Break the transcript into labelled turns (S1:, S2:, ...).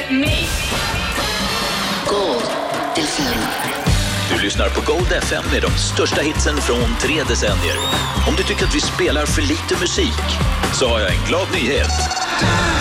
S1: me.
S2: Gold FM.
S3: Du lyssnar på Gold FM med de största hitsen från 3 decennier. Om du tycker att vi spelar för lite musik så har jag en glad nyhet.